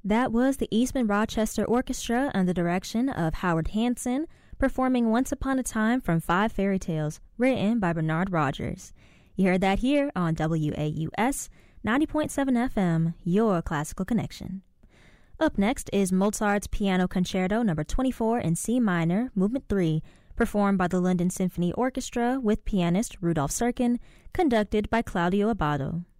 That was the Eastman Rochester Orchestra under the direction of Howard Hanson, performing Once Upon a Time from Five Fairy Tales, written by Bernard Rogers. You heard that here on WAUS 90.7 FM, your classical connection. Up next is Mozart's Piano Concerto No. 24 in C minor, Movement 3, performed by the London Symphony Orchestra with pianist Rudolf Serkin, conducted by Claudio Abbado.